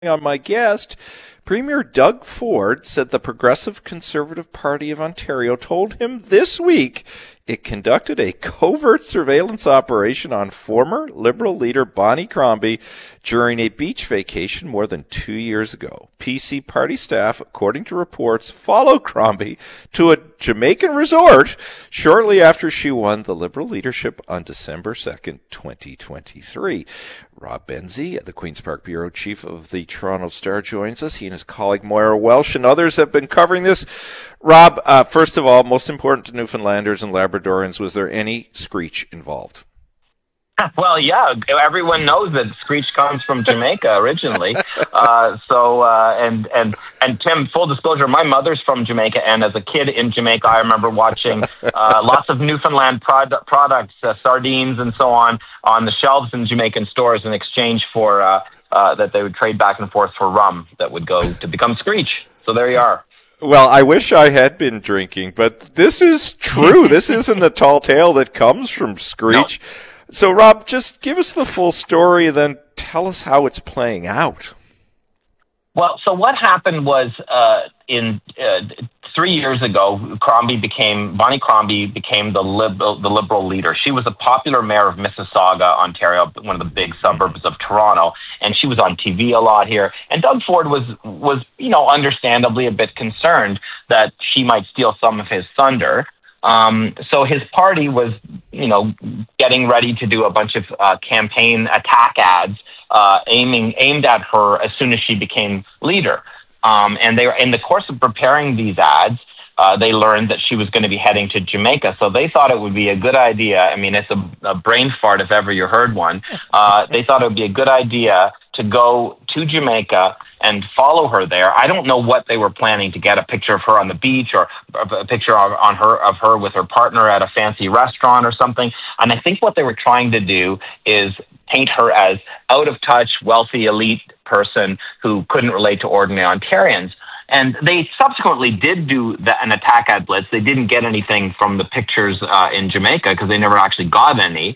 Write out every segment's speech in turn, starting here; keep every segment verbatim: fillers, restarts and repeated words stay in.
On my guest, Premier Doug Ford said the Progressive Conservative Party of Ontario told him this week it conducted a covert surveillance operation on former Liberal leader Bonnie Crombie during a beach vacation more than two years ago. P C party staff, according to reports, followed Crombie to a Jamaican resort shortly after she won the Liberal leadership on December second, twenty twenty-three. Rob Benzie, the Queen's Park Bureau Chief of the Toronto Star, joins us. He and his colleague Moira Welsh and others have been covering this. Rob, uh, first of all, most important to Newfoundlanders and Labradorians, was there any screech involved? Well, yeah, everyone knows that screech comes from Jamaica originally. Uh, so, uh, and and and Tim, full disclosure, my mother's from Jamaica, and as a kid in Jamaica, I remember watching uh, lots of Newfoundland prod- products, uh, sardines and so on, on the shelves in Jamaican stores in exchange for uh, uh, that they would trade back and forth for rum that would go to become screech. So there you are. Well, I wish I had been drinking, but this is true. This isn't a tall tale that comes from screech. No. So, Rob, just give us the full story and then tell us how it's playing out. Well, so what happened was uh, in uh, three years ago, Crombie became, Bonnie Crombie became the liberal, the liberal leader. She was a popular mayor of Mississauga, Ontario, one of the big suburbs of Toronto, and she was on T V a lot here. And Doug Ford was, was you know, understandably a bit concerned that she might steal some of his thunder. Um, so his party was, you know, getting ready to do a bunch of uh, campaign attack ads, uh, aiming aimed at her as soon as she became leader. Um, and they were in the course of preparing these ads. Uh, they learned that she was going to be heading to Jamaica, so they thought it would be a good idea. I mean, it's a, a brain fart if ever you heard one. Uh, they thought it would be a good idea to go to Jamaica and follow her there. I don't know what they were planning, to get a picture of her on the beach or a picture of, on her of her with her partner at a fancy restaurant or something. And I think what they were trying to do is paint her as out of touch, wealthy, elite person who couldn't relate to ordinary Ontarians. And they subsequently did do the, an attack ad blitz. They didn't get anything from the pictures uh, in Jamaica because they never actually got any.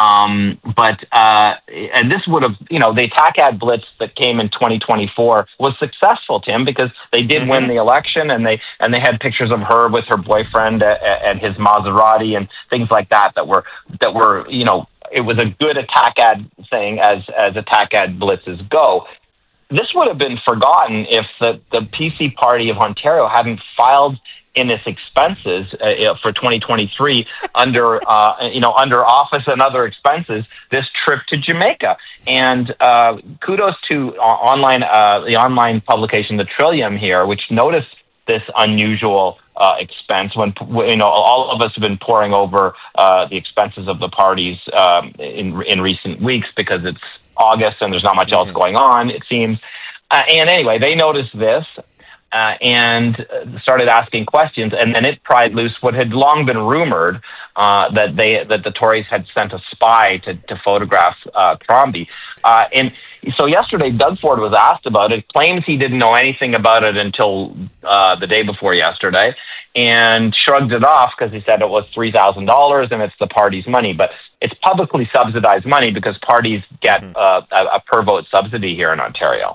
Um, but, uh, and this would have, you know, the attack ad blitz that came in twenty twenty-four was successful, Tim, because they did mm-hmm. win the election, and they, and they had pictures of her with her boyfriend and his Maserati and things like that, that were, that were, you know, it was a good attack ad thing as, as attack ad blitzes go. This would have been forgotten if the, the P C Party of Ontario hadn't filed in its expenses uh, for twenty twenty-three under, uh, you know, under office and other expenses, this trip to Jamaica. And uh, kudos to uh, online, uh, the online publication, The Trillium here, which noticed this unusual uh, expense when, you know, all of us have been poring over uh, the expenses of the parties um, in, in recent weeks because it's August and there's not much else going on, it seems. Uh, and anyway, they noticed this. Uh, and started asking questions, and then it pried loose what had long been rumored uh, that they that the Tories had sent a spy to, to photograph uh, Crombie. Uh, and so yesterday, Doug Ford was asked about it. Claims he didn't know anything about it until uh, the day before yesterday, and shrugged it off because he said it was three thousand dollars and it's the party's money. But it's publicly subsidized money because parties get mm-hmm. uh, a, a per vote subsidy here in Ontario.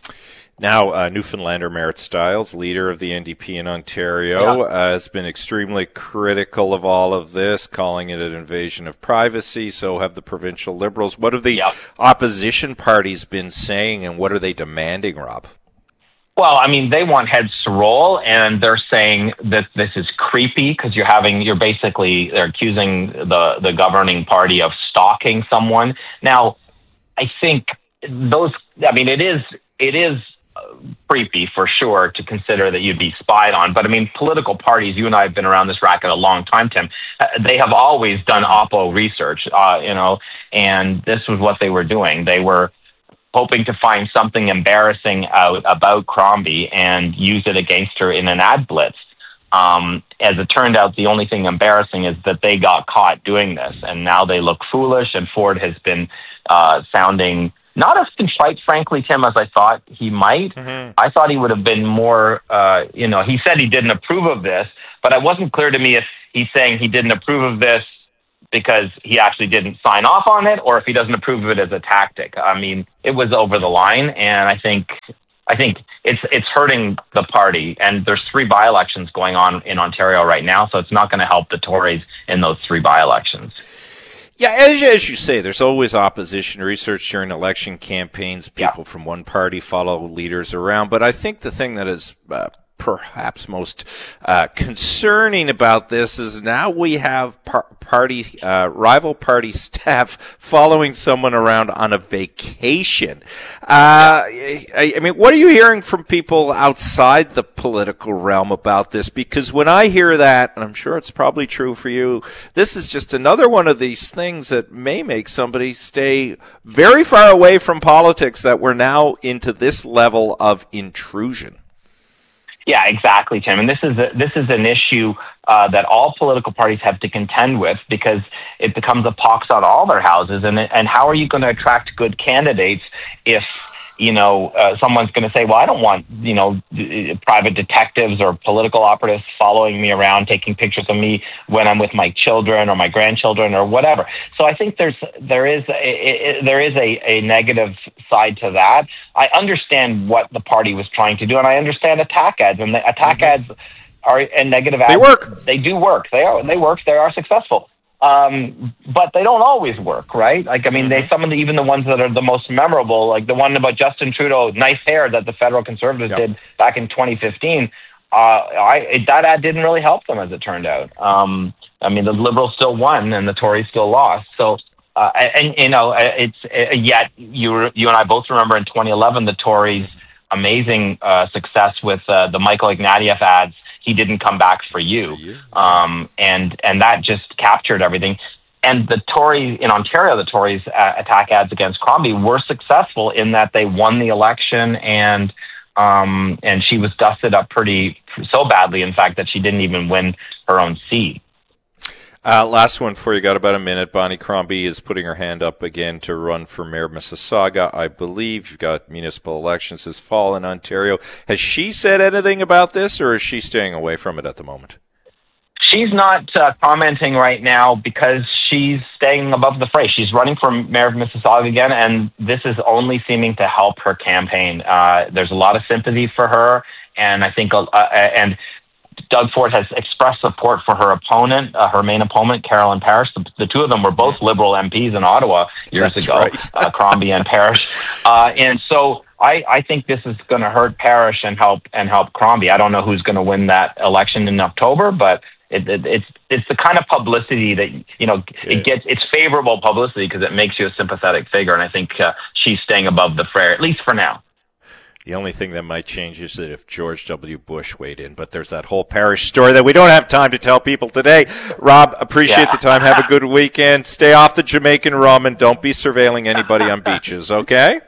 Now, uh, Newfoundlander Marit Stiles, leader of the N D P in Ontario, yeah. uh, has been extremely critical of all of this, calling it an invasion of privacy. So have the provincial Liberals. What have the yeah. opposition parties been saying, and what are they demanding, Rob? Well, I mean, they want heads to roll, and they're saying that this is creepy because you're having, you're basically, they're accusing the, the governing party of stalking someone. Now, I think those, I mean, it is, it is, creepy for sure to consider that you'd be spied on. But I mean, political parties, you and I have been around this racket a long time, Tim. Uh, they have always done oppo research, uh, you know, and this was what they were doing. They were hoping to find something embarrassing out about Crombie and use it against her in an ad blitz. Um, as it turned out, the only thing embarrassing is that they got caught doing this, and now they look foolish, and Ford has been uh, sounding not as contrite, frankly, Tim, as I thought he might. Mm-hmm. I thought he would have been more, uh, you know, he said he didn't approve of this, but it wasn't clear to me if he's saying he didn't approve of this because he actually didn't sign off on it, or if he doesn't approve of it as a tactic. I mean, it was over the line, and I think I think it's it's hurting the party. And there's three by-elections going on in Ontario right now, so it's not going to help the Tories in those three by-elections. Yeah, as, as you say, there's always opposition research during election campaigns. People yeah. from one party follow leaders around. But I think the thing that is uh, perhaps most uh, concerning about this is now we have par- party uh, rival party staff following someone around on a vacation. Uh, I, I mean, what are you hearing from people outside the political realm about this? Because when I hear that, and I'm sure it's probably true for you, this is just another one of these things that may make somebody stay very far away from politics, that we're now into this level of intrusion. Yeah, exactly, Tim. And this is a, this is an issue uh, that all political parties have to contend with, because it becomes a pox on all their houses. And and how are you going to attract good candidates if, you know, uh, someone's going to say, well, I don't want, you know, d- private detectives or political operatives following me around, taking pictures of me when I'm with my children or my grandchildren or whatever. So I think there's there is a, a, there is a, a negative side to that. I understand what the party was trying to do, and I understand attack ads, and the attack mm-hmm. ads are and negative ads. They work. They do work. They are. They work. They are successful. Um, but they don't always work, right? Like, I mean, mm-hmm. they some of the even the ones that are the most memorable, like the one about Justin Trudeau, nice hair that the federal Conservatives yep. did back in twenty fifteen. Uh, I it, that ad didn't really help them, as it turned out. Um, I mean, the Liberals still won and the Tories still lost. So, uh, and you know, it's uh, yet you you and I both remember in twenty eleven the Tories' amazing uh, success with uh, the Michael Ignatieff ads. He didn't come back for you. Um, and and that just captured everything. And the Tories, in Ontario, the Tories' uh, attack ads against Crombie were successful in that they won the election, and um, and she was dusted up pretty, so badly, in fact, that she didn't even win her own seat. Uh, last one for you. Got about a minute. Bonnie Crombie is putting her hand up again to run for mayor of Mississauga, I believe. You've got municipal elections this fall in Ontario. Has she said anything about this, or is she staying away from it at the moment? She's not uh, commenting right now because she's staying above the fray. She's running for mayor of Mississauga again, and this is only seeming to help her campaign. Uh, there's a lot of sympathy for her, and I think, uh, and Doug Ford has expressed support for her opponent, uh, her main opponent, Carolyn Parrish. The, the two of them were both Liberal M Ps in Ottawa years That's ago, right. uh, Crombie and Parrish. Uh, and so I, I think this is going to hurt Parrish and help and help Crombie. I don't know who's going to win that election in October, but it, it, it's it's the kind of publicity that, you know, yeah. it gets. It's favorable publicity because it makes you a sympathetic figure, and I think uh, she's staying above the fray, at least for now. The only thing that might change is that if George W. Bush weighed in, but there's that whole Parrish story that we don't have time to tell people today. Rob, appreciate yeah. the time. Have a good weekend. Stay off the Jamaican rum and don't be surveilling anybody on beaches, okay?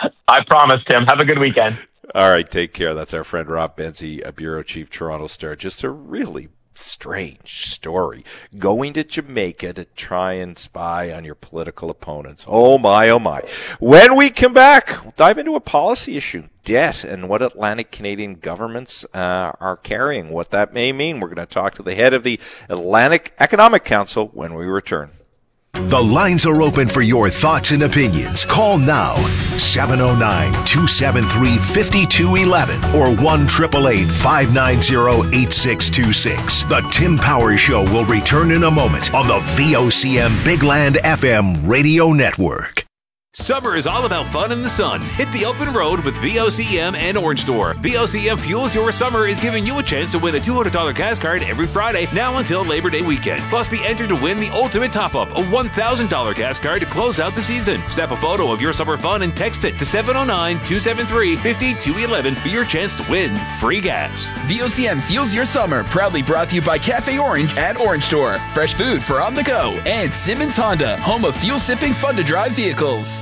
I promise, Tim. Have a good weekend. All right, take care. That's our friend Rob Benzie, a bureau chief, Toronto Star. Just a really strange story. Going to Jamaica to try and spy on your political opponents. Oh my, oh my. When we come back, we'll dive into a policy issue, debt, and what Atlantic Canadian governments uh, are carrying, what that may mean. We're going to talk to the head of the Atlantic Economic Council when we return. The lines are open for your thoughts and opinions. Call now, seven oh nine, two seven three, five two one one or one eight eight eight, five nine zero, eight six two six. The Tim Powers Show will return in a moment on the V O C M Big Land F M radio network. Summer is all about fun in the sun. Hit the open road with V O C M and Orange Store. V O C M Fuels Your Summer is giving you a chance to win a two hundred dollars gas card every Friday, now until Labor Day weekend. Plus, be entered to win the ultimate top-up, a one thousand dollars gas card to close out the season. Snap a photo of your summer fun and text it to seven oh nine, two seven three, five two one one for your chance to win free gas. V O C M Fuels Your Summer, proudly brought to you by Cafe Orange at Orange Store. Fresh food for on the go. And Simmons Honda, home of fuel-sipping, fun-to-drive vehicles.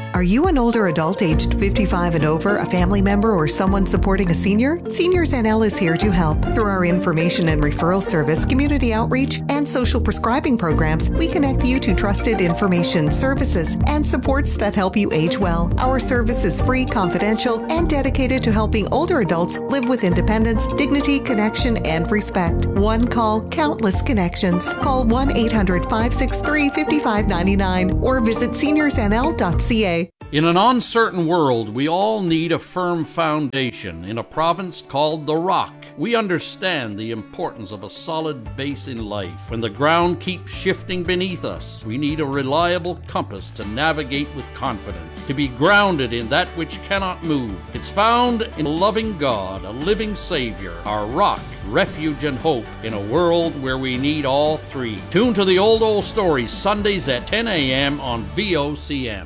Are you an older adult aged fifty-five and over, a family member, or someone supporting a senior? Seniors N L is here to help. Through our information and referral service, community outreach, and social prescribing programs, we connect you to trusted information, services, and supports that help you age well. Our service is free, confidential, and dedicated to helping older adults live with independence, dignity, connection, and respect. One call, countless connections. Call one eight hundred, five six three, five five nine nine or visit seniors n l dot c a. In an uncertain world, we all need a firm foundation. In a province called the Rock, we understand the importance of a solid base in life. When the ground keeps shifting beneath us, we need a reliable compass to navigate with confidence, to be grounded in that which cannot move. It's found in a loving God, a living Savior, our rock, refuge, and hope in a world where we need all three. Tune to the Old Old Stories Sundays at ten a.m. on V O C M.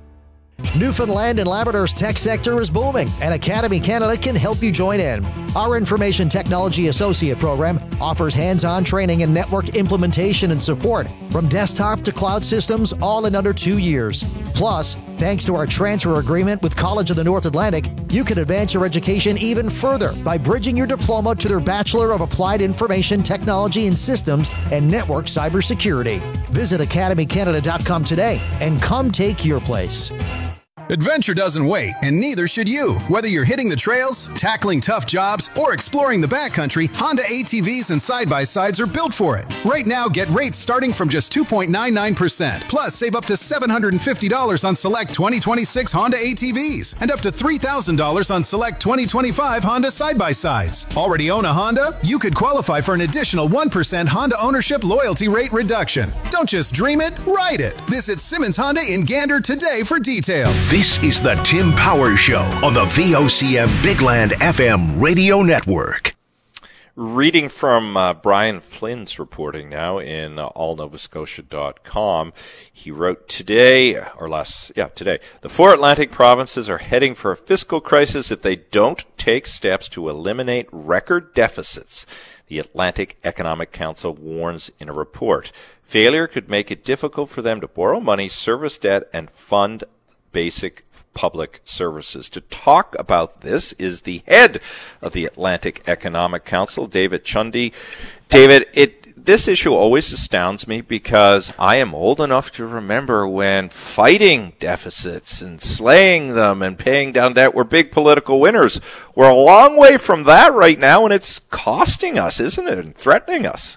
Newfoundland and Labrador's tech sector is booming, and Academy Canada can help you join in. Our Information Technology Associate program offers hands-on training in network implementation and support, from desktop to cloud systems, all in under two years. Plus, thanks to our transfer agreement with College of the North Atlantic, you can advance your education even further by bridging your diploma to their Bachelor of Applied Information Technology and Systems and Network Cybersecurity. Visit academy canada dot com today and come take your place. Adventure doesn't wait, and neither should you. Whether you're hitting the trails, tackling tough jobs, or exploring the backcountry, Honda A T Vs and side-by-sides are built for it. Right now, get rates starting from just two point nine nine percent. Plus, save up to seven hundred fifty dollars on select twenty twenty-six Honda A T Vs and up to three thousand dollars on select twenty twenty-five Honda side-by-sides. Already own a Honda? You could qualify for an additional one percent Honda ownership loyalty rate reduction. Don't just dream it, ride it. Visit Simmons Honda in Gander today for details. This is the Tim Power Show on the V O C M Big Land F M radio network. Reading from uh, Brian Flynn's reporting now in uh, all nova scotia dot com. He wrote today, or last, yeah, today, the four Atlantic provinces are heading for a fiscal crisis if they don't take steps to eliminate record deficits. The Atlantic Economic Council warns in a report. Failure could make it difficult for them to borrow money, service debt, and fund basic public services. To talk about this is the head of the Atlantic Economic Council, David Chundy. David, it this issue always astounds me because I am old enough to remember when fighting deficits and slaying them and paying down debt were big political winners. We're a long way from that right now, and it's costing us, isn't it, and threatening us.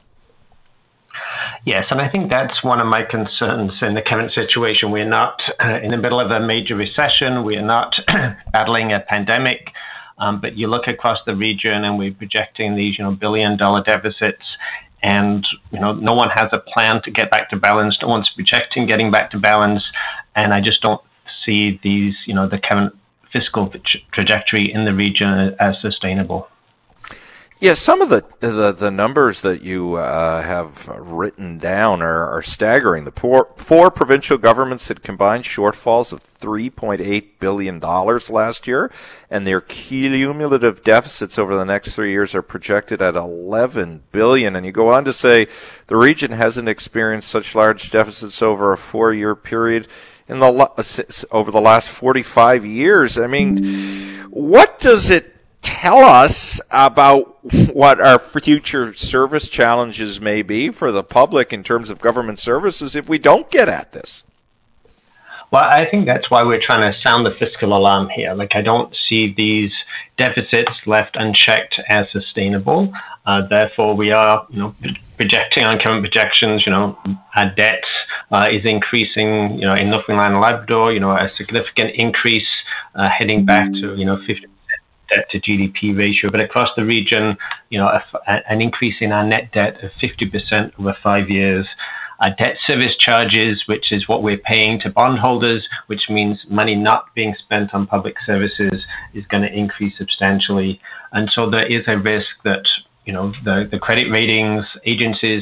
Yes, and I think that's one of my concerns in the current situation. We're not uh, in the middle of a major recession. We're not battling a pandemic. Um, but you look across the region and we're projecting these, you know, billion dollar deficits, and, you know, no one has a plan to get back to balance. No one's projecting getting back to balance. And I just don't see these, you know, the current fiscal tra- trajectory in the region as sustainable. Yeah, some of the the, the numbers that you uh, have written down are, are staggering. The poor, four provincial governments had combined shortfalls of three point eight billion dollars last year, and their cumulative deficits over the next three years are projected at eleven billion dollars. And you go on to say the region hasn't experienced such large deficits over a four-year period in the over the last forty-five years. I mean, what does it tell us about what our future service challenges may be for the public in terms of government services if we don't get at this? Well, I think that's why we're trying to sound the fiscal alarm here. Like, I don't see these deficits left unchecked as sustainable. Uh, therefore, we are, you know, projecting on current projections, you know, our debt uh, is increasing, you know, in Newfoundland and Labrador, you know, a significant increase uh, heading back to, you know, fifty debt to G D P ratio, but across the region, you know, a, a, an increase in our net debt of fifty percent over five years. Our debt service charges, which is what we're paying to bondholders, which means money not being spent on public services, is going to increase substantially. And so there is a risk that, you know, the, the credit ratings agencies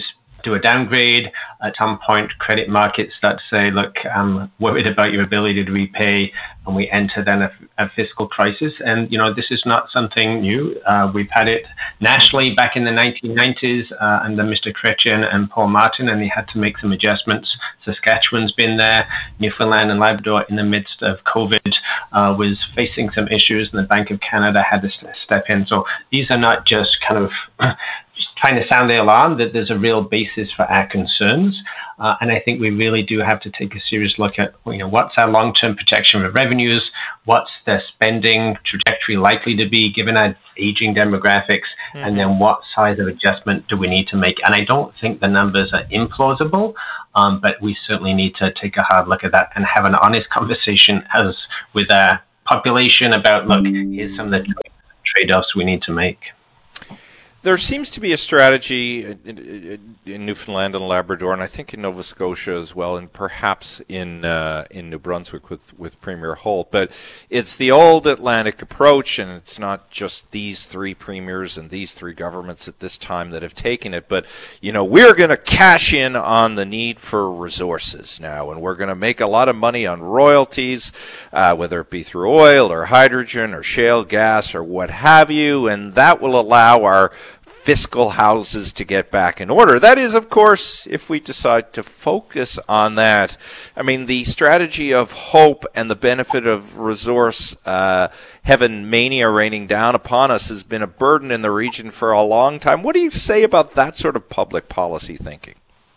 do a downgrade. At some point, credit markets start to say, look, I'm worried about your ability to repay, and we enter then a, a fiscal crisis. And, you know, this is not something new. Uh, we've had it nationally back in the nineteen nineties uh, under Mister Chrétien and Paul Martin, and they had to make some adjustments. Saskatchewan's been there. Newfoundland and Labrador, in the midst of COVID, uh, was facing some issues, and the Bank of Canada had to step in. So these are not just kind of trying to sound the alarm, that there's a real basis for our concerns. Uh, and I think we really do have to take a serious look at, you know, what's our long-term projection of revenues, what's the spending trajectory likely to be given our aging demographics, mm-hmm. and then what size of adjustment do we need to make. And I don't think the numbers are implausible, um, but we certainly need to take a hard look at that and have an honest conversation as with our population about, look, here's some of the trade-offs we need to make. There seems to be a strategy in, in Newfoundland and Labrador, and I think in Nova Scotia as well, and perhaps in uh, in New Brunswick with, with Premier Holt. But it's the old Atlantic approach, and it's not just these three premiers and these three governments at this time that have taken it. But, you know, we're going to cash in on the need for resources now, and we're going to make a lot of money on royalties, uh, whether it be through oil or hydrogen or shale gas or what have you, and that will allow our fiscal houses to get back in order. That is, of course, if we decide to focus on that. I mean, the strategy of hope and the benefit of resource uh, heaven mania raining down upon us has been a burden in the region for a long time. What do you say about that sort of public policy thinking?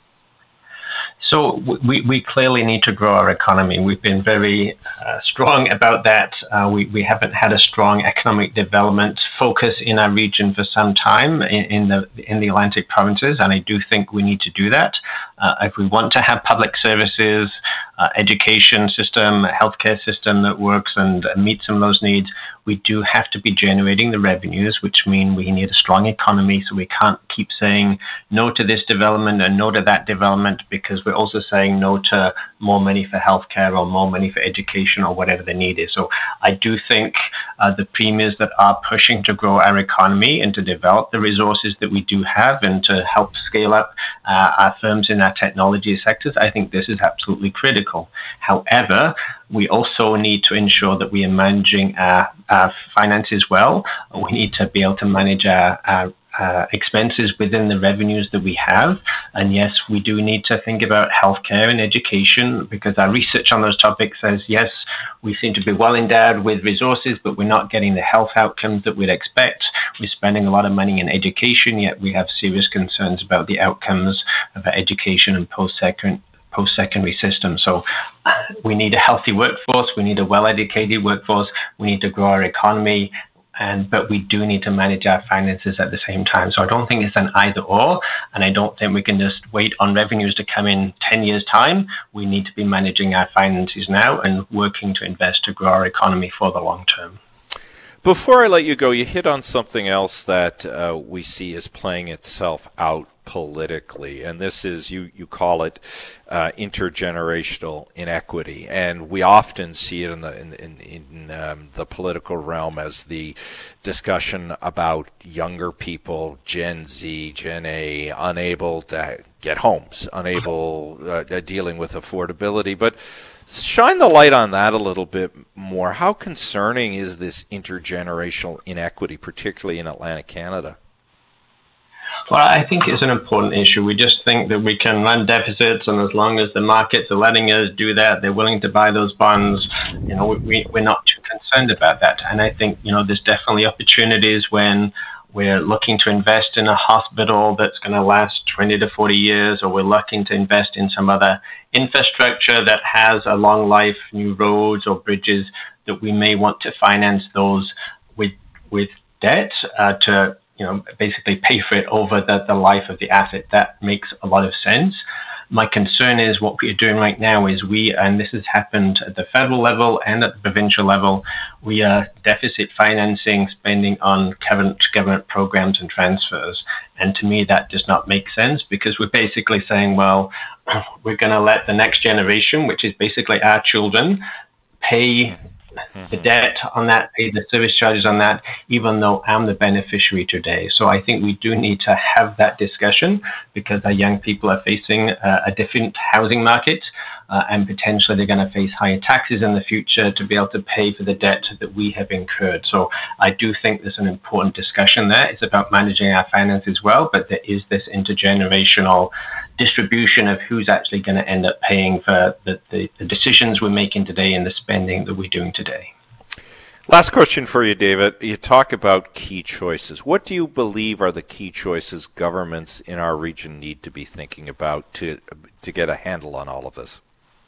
So we, we clearly need to grow our economy. We've been very uh, strong about that. Uh, we, we haven't had a strong economic development focus in our region for some time in, in the in the Atlantic provinces, and I do think we need to do that. Uh, if we want to have public services, uh, education system, healthcare system that works and, and meets some of those needs, we do have to be generating the revenues, which mean we need a strong economy. So we can't keep saying no to this development and no to that development, because we're also saying no to more money for healthcare or more money for education or whatever the need is. So I do think uh, the premiers that are pushing to grow our economy and to develop the resources that we do have and to help scale up uh, our firms in our technology sectors, I think this is absolutely critical. However, we also need to ensure that we are managing our, our finances well. We need to be able to manage our, our uh, expenses within the revenues that we have. And yes, we do need to think about healthcare and education, because our research on those topics says, yes, we seem to be well endowed with resources, but we're not getting the health outcomes that we'd expect. We're spending a lot of money in education, yet we have serious concerns about the outcomes of our education and post-secondary post-secondary system. So we need a healthy workforce, we need a well-educated workforce, we need to grow our economy, and but we do need to manage our finances at the same time. So I don't think it's an either or, and I don't think we can just wait on revenues to come in ten years' time. We need to be managing our finances now and working to invest to grow our economy for the long term. Before I let you go, you hit on something else that uh, we see is playing itself out politically, and this is, you, you call it uh, intergenerational inequity, and we often see it in the in, in, in um, the political realm as the discussion about younger people, Gen Z, Gen A, unable to get homes, unable uh, dealing with affordability, but shine the light on that a little bit more. How concerning is this intergenerational inequity, particularly in Atlantic Canada? Well, I think it's an important issue. We just think that we can run deficits, and as long as the markets are letting us do that, they're willing to buy those bonds, you know, we, we're not too concerned about that. And I think, you know, there's definitely opportunities when we're looking to invest in a hospital that's going to last twenty to forty years, or we're looking to invest in some other infrastructure that has a long life, new roads or bridges, that we may want to finance those with with debt uh, to, you know, basically pay for it over the, the life of the asset. That makes a lot of sense. My concern is what we're doing right now is we, and this has happened at the federal level and at the provincial level, we are deficit financing spending on current government programs and transfers. And to me, that does not make sense, because we're basically saying, well, we're going to let the next generation, which is basically our children, pay mm-hmm. the debt on that, pay the service charges on that, even though I'm the beneficiary today. So I think we do need to have that discussion because our young people are facing uh, a different housing market. Uh, and potentially they're going to face higher taxes in the future to be able to pay for the debt that we have incurred. So I do think there's an important discussion there. It's about managing our finances well, but there is this intergenerational distribution of who's actually going to end up paying for the, the, the decisions we're making today and the spending that we're doing today. Last question for you, David. You talk about key choices. What do you believe are the key choices governments in our region need to be thinking about to to get a handle on all of this?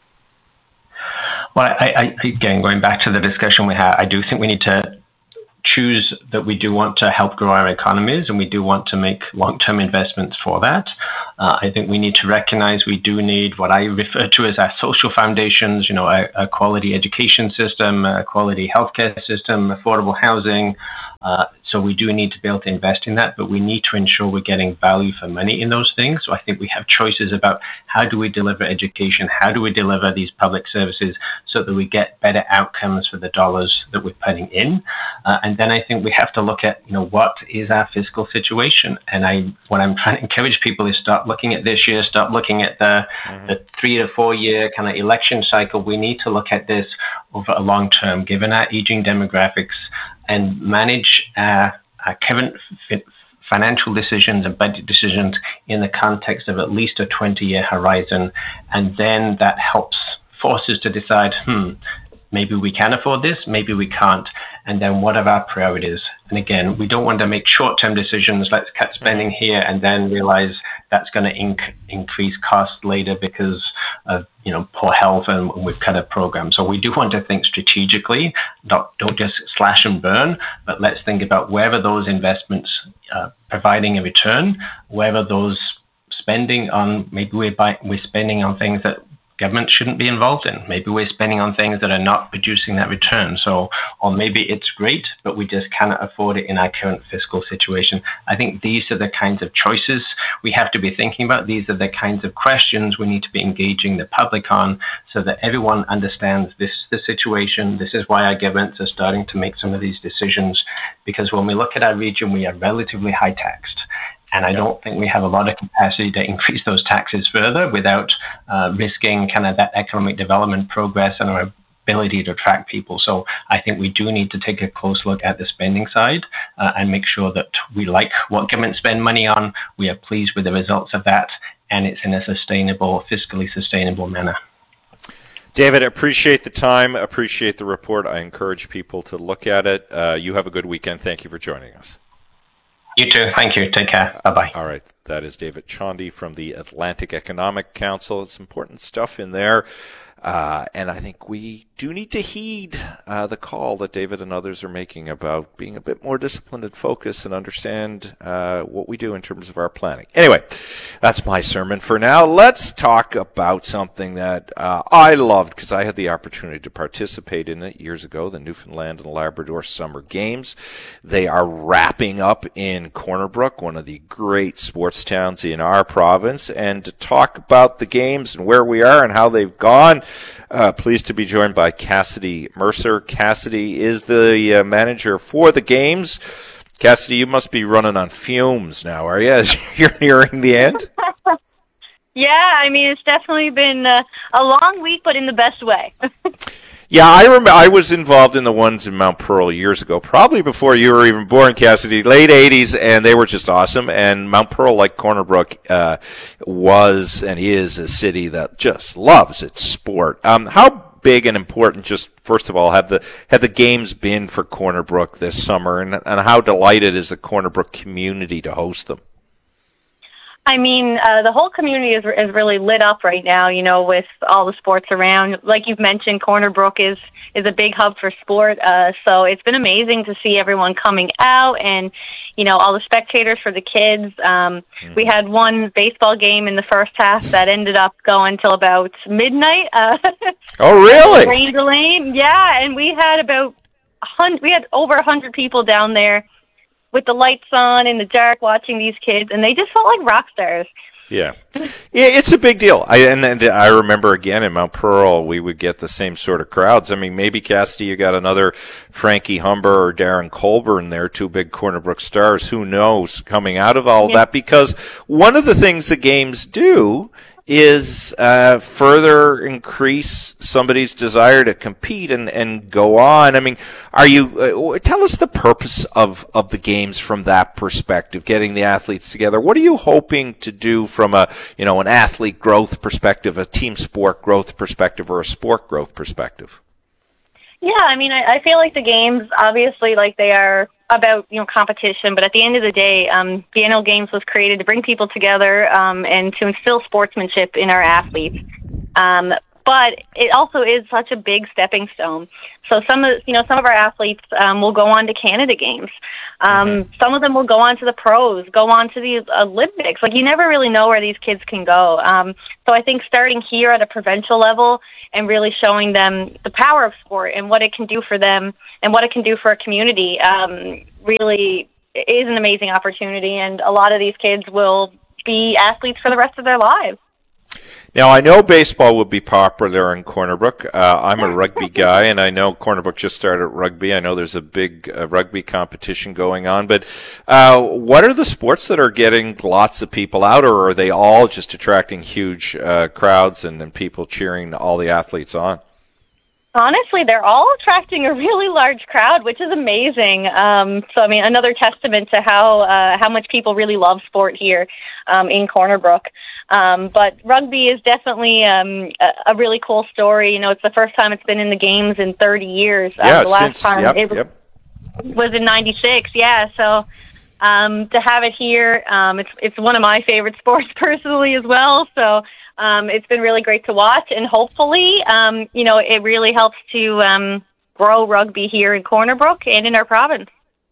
Well, I, I, again, going back to the discussion we had, I do think we need to choose that we do want to help grow our economies and we do want to make long-term investments for that. Uh, I think we need to recognize we do need what I refer to as our social foundations, you know, a, a quality education system, a quality healthcare system, affordable housing. Uh, so we do need to be able to invest in that, but we need to ensure we're getting value for money in those things. So I think we have choices about how do we deliver education, how do we deliver these public services so that we get better outcomes for the dollars that we're putting in. Uh, and then I think we have to look at, you know, what is our fiscal situation? And I, what I'm trying to encourage people is start looking at this year, start looking at the, mm-hmm. the three to four year kind of election cycle. We need to look at this over a long term, given our aging demographics, and manage our, our current f- financial decisions and budget decisions in the context of at least a twenty-year horizon. And then that helps forces to decide, hmm, maybe we can afford this, maybe we can't. And then what are our priorities? And again, we don't want to make short-term decisions, let's cut spending here, and then realize that's going to inc- increase costs later because of, you know, poor health and we've cut a program. So we do want to think strategically, not, don't just slash and burn, but let's think about wherever those investments uh, providing a return, wherever those spending on, maybe we're, buy, we're spending on things that government shouldn't be involved in. Maybe we're spending on things that are not producing that return. So, or maybe it's great, but we just cannot afford it in our current fiscal situation. I think these are the kinds of choices we have to be thinking about. These are the kinds of questions we need to be engaging the public on so that everyone understands this is the situation. This is why our governments are starting to make some of these decisions. Because when we look at our region, we are relatively high taxed. And I don't think we have a lot of capacity to increase those taxes further without uh, risking kind of that economic development progress and our ability to attract people. So I think we do need to take a close look at the spending side uh, and make sure that we like what government spend money on, we are pleased with the results of that, and it's in a sustainable, fiscally sustainable manner. David, appreciate the time, appreciate the report. I encourage people to look at it. Uh, you have a good weekend. Thank you for joining us. You too. Thank you. Take care. Bye-bye. All right. That is David Chondy from the Atlantic Economic Council. It's important stuff in there. Uh, and I think we do need to heed uh, the call that David and others are making about being a bit more disciplined and focused and understand uh, what we do in terms of our planning. Anyway, that's my sermon for now. Let's talk about something that uh, I loved because I had the opportunity to participate in it years ago, the Newfoundland and Labrador Summer Games. They are wrapping up in Corner Brook, one of the great sports towns in our province. And to talk about the games and where we are and how they've gone, Uh, pleased to be joined by Cassidy Mercer. Cassidy is the uh, manager for the games. Cassidy, you must be running on fumes now, are you, as you're nearing the end? Yeah, I mean, it's definitely been uh, a long week, but in the best way. Yeah, I remember I was involved in the ones in Mount Pearl years ago, probably before you were even born, Cassidy, late eighties, and they were just awesome. And Mount Pearl, like Corner Brook, uh, was and is a city that just loves its sport. Um, how big and important, just first of all, have the have the games been for Corner Brook this summer, and, and how delighted is the Corner Brook community to host them? I mean, uh, the whole community is is really lit up right now, you know, with all the sports around. Like you've mentioned, Corner Brook is, is a big hub for sport. Uh, so it's been amazing to see everyone coming out and, you know, all the spectators for the kids. Um, mm-hmm. We had one baseball game in the first half that ended up going till about midnight. Uh, oh, really? Rain delay. Yeah, and we had about, one hundred, we had over one hundred people down there with the lights on in the dark watching these kids, and they just felt like rock stars. Yeah. Yeah, it's a big deal. I and, and I remember again in Mount Pearl, we would get the same sort of crowds. I mean, maybe Cassidy, you got another Frankie Humber or Darren Colburn there, two big Corner Brook stars. Who knows coming out of all yeah. that? Because one of the things the games do is uh, further increase somebody's desire to compete and, and go on. I mean, are you uh, tell us the purpose of, of the games from that perspective, getting the athletes together. What are you hoping to do from a, you know, an athlete growth perspective, a team sport growth perspective, or a sport growth perspective? Yeah, I mean, I, I feel like the games, obviously, like they are about, you know, competition, but at the end of the day, um, the N L Games was created to bring people together um, and to instill sportsmanship in our athletes. Um, but it also is such a big stepping stone. So some of, you know, some of our athletes um, will go on to Canada Games. Um, mm-hmm. Some of them will go on to the pros, go on to the Olympics. Like, you never really know where these kids can go. Um, so I think starting here at a provincial level and really showing them the power of sport and what it can do for them and what it can do for a community um, really is an amazing opportunity. And a lot of these kids will be athletes for the rest of their lives. Now, I know baseball would be popular in Corner Brook. Uh, I'm a rugby guy, and I know Corner Brook just started rugby. I know there's a big uh, rugby competition going on. But uh, what are the sports that are getting lots of people out, or are they all just attracting huge uh, crowds and, and people cheering all the athletes on? Honestly, they're all attracting a really large crowd, which is amazing. Um, so, I mean, another testament to how uh, how much people really love sport here um, in Corner Brook. Um, but rugby is definitely um, a, a really cool story. You know, it's the first time it's been in the games in thirty years. Yeah, uh, the last since, time yep, it was, yep. was in ninety-six. Yeah, so um, to have it here, um, it's it's one of my favorite sports personally as well. So um, it's been really great to watch, and hopefully, um, you know, it really helps to um, grow rugby here in Corner Brook and in our province.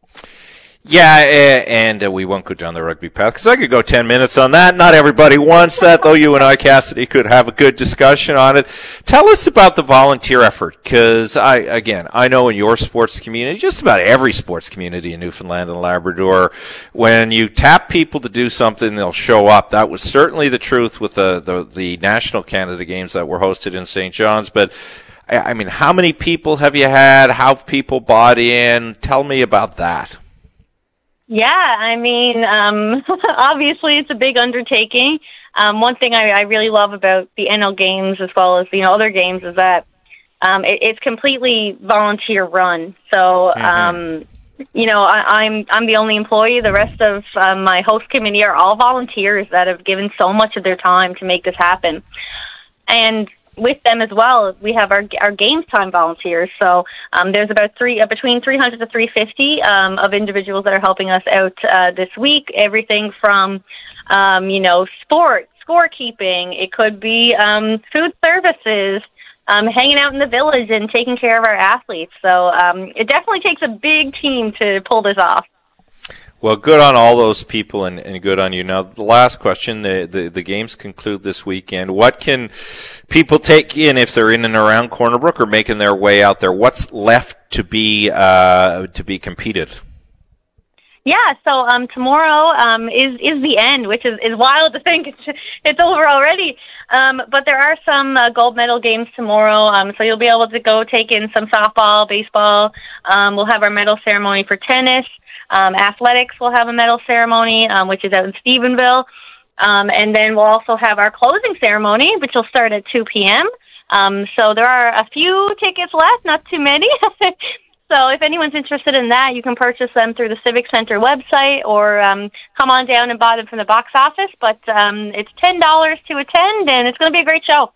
Yeah, and uh, we won't go down the rugby path because I could go ten minutes on that. Not everybody wants that, though. You and I, Cassidy, could have a good discussion on it. Tell us about the volunteer effort, because I, again, I know in your sports community, just about every sports community in Newfoundland and Labrador, when you tap people to do something, they'll show up. That was certainly the truth with the the, the National Canada Games that were hosted in Saint John's, but I mean, how many people have you had? How have people bought in? Tell me about that. Yeah, I mean, um, obviously it's a big undertaking. Um, one thing I, I really love about the N L Games as well as, you know, other games is that um, it, it's completely volunteer run. So, mm-hmm. um, you know, I, I'm I'm the only employee. The rest of um, my host committee are all volunteers that have given so much of their time to make this happen. And with them as well, we have our our games time volunteers. So um, there's about three uh, between three hundred to three hundred fifty um, of individuals that are helping us out uh, this week. Everything from um, you know sport, scorekeeping. It could be um, food services, um, hanging out in the village and taking care of our athletes. So um, it definitely takes a big team to pull this off. Well, good on all those people, and, and good on you. Now, the last question, the, the, the games conclude this weekend. What can people take in if they're in and around Corner Brook or making their way out there? What's left to be uh, to be competed? Yeah, so um, tomorrow um, is is the end, which is, is wild to think it's, it's over already. Um, but there are some uh, gold medal games tomorrow, um, so you'll be able to go take in some softball, baseball. Um, we'll have our medal ceremony for tennis. Um, athletics will have a medal ceremony, um, which is out in Stephenville. Um, and then we'll also have our closing ceremony, which will start at two p.m. Um, so there are a few tickets left, not too many. So if anyone's interested in that, you can purchase them through the Civic Center website or um, come on down and buy them from the box office. But um, it's ten dollars to attend, and it's going to be a great show.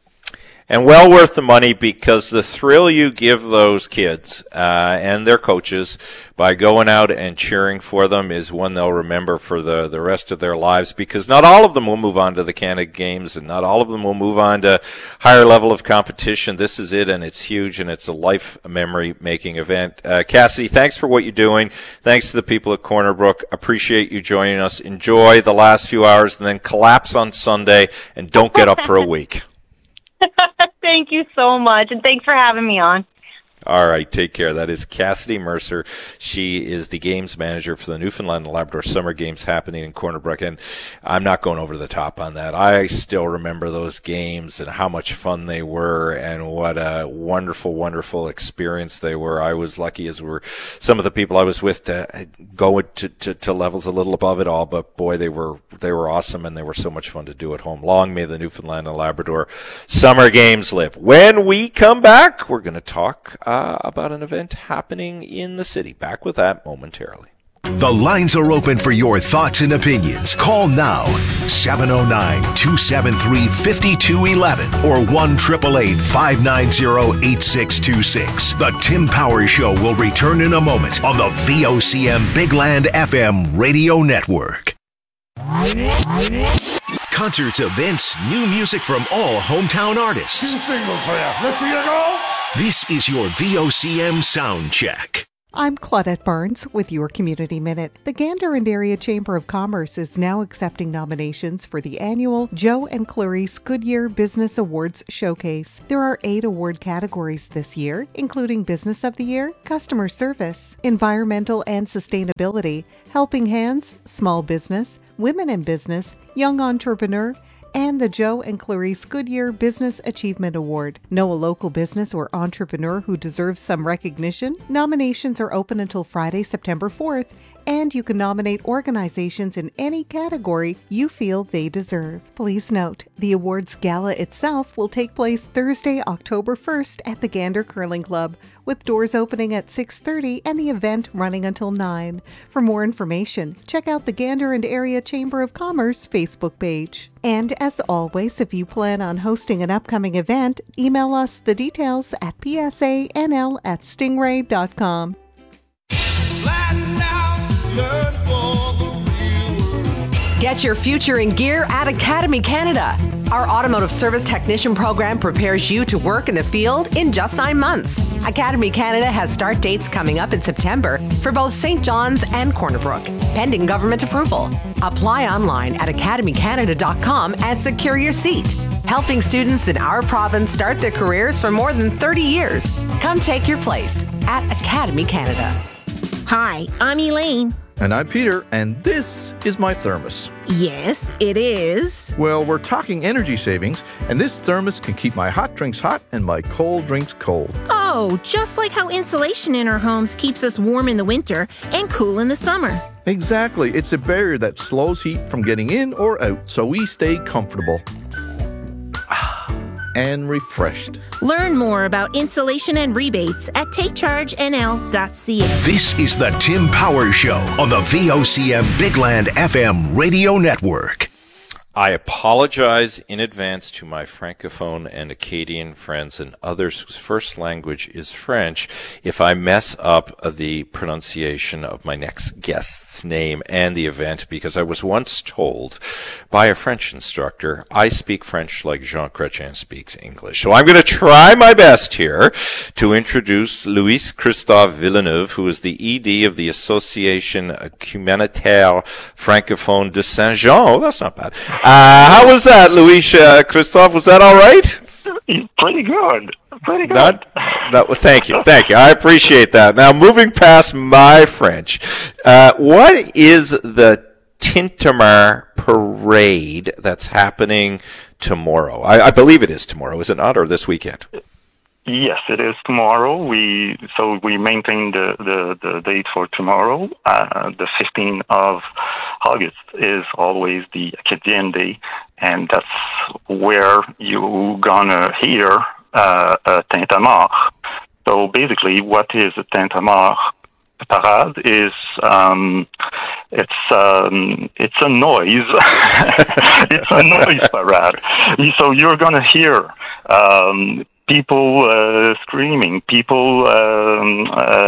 And well worth the money, because the thrill you give those kids uh, and their coaches by going out and cheering for them is one they'll remember for the, the rest of their lives, because not all of them will move on to the Canada Games and not all of them will move on to higher level of competition. This is it, and it's huge, and it's a life memory-making event. Uh, Cassidy, thanks for what you're doing. Thanks to the people at Corner Brook. Appreciate you joining us. Enjoy the last few hours and then collapse on Sunday and don't get up for a week. Thank you so much, and thanks for having me on. All right, take care. That is Cassidy Mercer. She is the games manager for the Newfoundland and Labrador Summer Games happening in Corner Brook, and I'm not going over the top on that. I still remember those games and how much fun they were and what a wonderful, wonderful experience they were. I was lucky, as were some of the people I was with, to go to, to, to levels a little above it all, but boy, they were they were awesome, and they were so much fun to do at home. Long may the Newfoundland and Labrador Summer Games live. When we come back, we're going to talk uh, about an event happening in the city. Back with that momentarily. The lines are open for your thoughts and opinions. Call now, seven oh nine, two seven three, five two one one or one eight eight eight, five nine zero, eight six two six. The Tim Powers Show will return in a moment on the V O C M Big Land F M radio network. Concerts, events, new music from all hometown artists. Two singles for you. Let's see you go. This is your V O C M Sound Check. I'm Claudette Barnes with your Community Minute. The Gander and Area Chamber of Commerce is now accepting nominations for the annual Joe and Clarice Goodyear Business Awards Showcase. There are eight award categories this year, including Business of the Year, Customer Service, Environmental and Sustainability, Helping Hands, Small Business, Women in Business, Young Entrepreneur, and the Joe and Clarice Goodyear Business Achievement Award. Know a local business or entrepreneur who deserves some recognition? Nominations are open until Friday, September fourth, and you can nominate organizations in any category you feel they deserve. Please note, the awards gala itself will take place Thursday, October first at the Gander Curling Club, with doors opening at six thirty and the event running until nine. For more information, check out the Gander and Area Chamber of Commerce Facebook page. And as always, if you plan on hosting an upcoming event, email us the details at p s a n l at stingray dot com. Get your future in gear at Academy Canada. Our automotive service technician program prepares you to work in the field in just nine months. Academy Canada has start dates coming up in September for both Saint John's and Corner Brook, pending government approval. Apply online at academy canada dot com and secure your seat. Helping students in our province start their careers for more than thirty years. Come take your place at Academy Canada. Hi, I'm Elaine. And I'm Peter, and this is my thermos. Yes, it is. Well, we're talking energy savings, and this thermos can keep my hot drinks hot and my cold drinks cold. Oh, just like how insulation in our homes keeps us warm in the winter and cool in the summer. Exactly. It's a barrier that slows heat from getting in or out, so we stay comfortable and refreshed. Learn more about insulation and rebates at take charge n l dot c a. This is the Tim Powers Show on the V O C M Big Land F M radio network. I apologize in advance to my Francophone and Acadian friends and others whose first language is French if I mess up the pronunciation of my next guest's name and the event, because I was once told by a French instructor, I speak French like Jean Chrétien speaks English. So I'm going to try my best here to introduce Louis Christophe Villeneuve, who is the E D of the Association Humanitaire Francophone de Saint-Jean. Oh, that's not bad. Uh, how was that, Louis uh, Christophe? Was that all right? Pretty good. Pretty good. Not, not, well, thank you. Thank you. I appreciate that. Now, moving past my French, uh, what is the Tintamarre Parade that's happening tomorrow? I, I believe it is tomorrow, is it not, or this weekend? Yes, it is tomorrow. We so we maintain the, the, the date for tomorrow. Uh, the fifteenth of August is always the Acadian Day, and that's where you're gonna hear uh, a Tintamarre. So basically, what is a Tintamarre parade is um, it's um, it's a noise. It's a noise parade. So you're gonna hear Um, people uh, screaming, people um,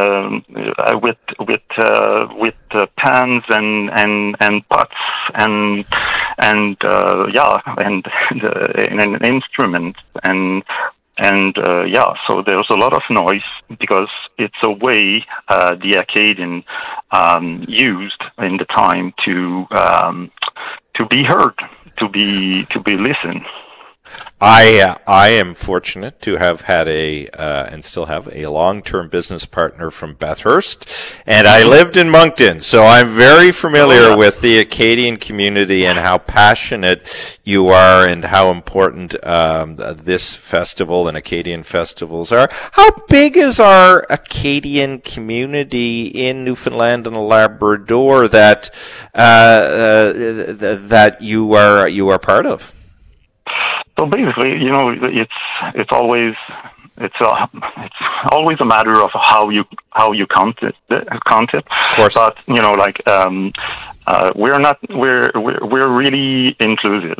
uh, with with uh, with uh, pans and, and, and pots and and uh, yeah and uh, and instruments and and uh, yeah. So there's a lot of noise because it's a way uh, the Acadian um, used in the time to um, to be heard, to be to be listened. I uh, I am fortunate to have had a uh, and still have a long-term business partner from Bathurst, and I lived in Moncton, so I'm very familiar oh, yeah. with the Acadian community and how passionate you are, and how important um, this festival and Acadian festivals are. How big is our Acadian community in Newfoundland and Labrador that uh, uh, th- that you are you are part of? So basically, you know, it's it's always it's a, it's always a matter of how you how you count it count it. Of course. But you know, like um, uh, we're not we're we're we're really inclusive.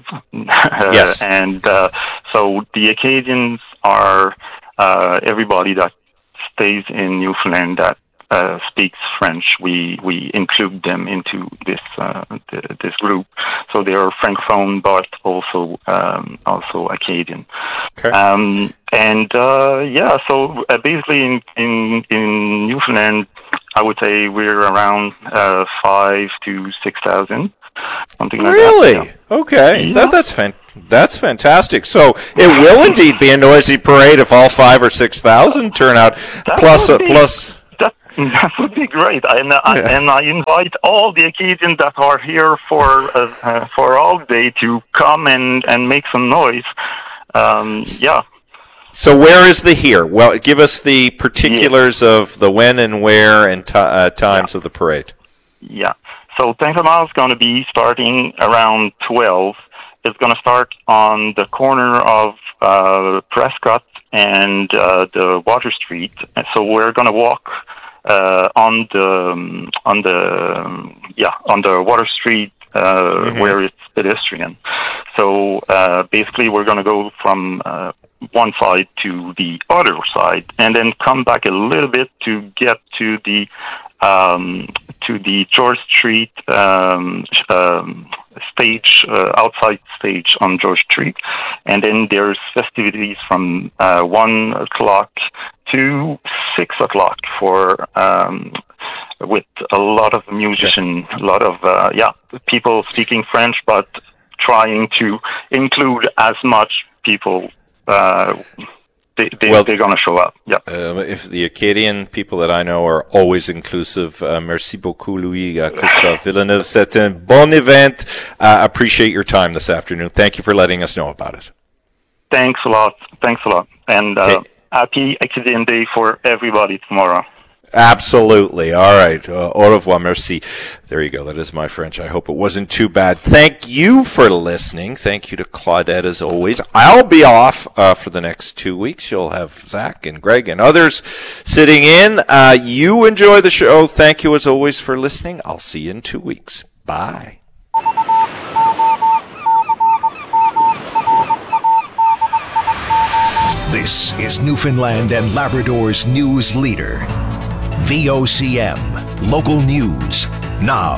Yes. uh, and uh, so the Acadians are uh, everybody that stays in Newfoundland that Uh, speaks French. We we include them into this uh, th- this group, so they are francophone, but also um, also Acadian. Okay. Um, and uh, yeah, so uh, basically in, in in Newfoundland, I would say we're around uh, five to six thousand, something like really? that. Yeah. Okay, yeah. that that's fan- that's fantastic. So it will indeed be a noisy parade if all five or six thousand turn out. That Plus would a be- plus. That would be great, and uh, Yeah. and I invite all the Acadians that are here for uh, uh, for all day to come and, and make some noise. Um, yeah. So where is the here? Well, give us the particulars yeah. of the when and where and t- uh, times yeah. of the parade. Yeah. So Tintamarre is going to be starting around twelve. It's going to start on the corner of uh, Prescott and uh, the Water Street. And so we're going to walk uh, on the um, on the um, yeah on the Water Street uh, mm-hmm. where it's pedestrian. So uh, basically, we're going to go from uh, one side to the other side, and then come back a little bit to get to the um, to the George Street um, um, stage, uh, outside stage on George Street, and then there's festivities from uh, one o'clock to six o'clock for um, with a lot of musicians, a lot of uh, yeah people speaking French, but trying to include as much people. Uh, They, they, well, they're going to show up. Yeah. Uh, if the Acadian people that I know are always inclusive, uh, merci beaucoup, Louis uh, Christophe Villeneuve. C'est un bon event. Uh, appreciate your time this afternoon. Thank you for letting us know about it. Thanks a lot. Thanks a lot. And uh, okay. Happy Acadian Day for everybody tomorrow. Absolutely. All right. Uh, au revoir. Merci. There you go. That is my French. I hope it wasn't too bad. Thank you for listening. Thank you to Claudette as always. I'll be off uh, for the next two weeks. You'll have Zach and Greg and others sitting in. Uh, you enjoy the show. Thank you as always for listening. I'll see you in two weeks. Bye. This is Newfoundland and Labrador's news leader. V O C M, local news, now.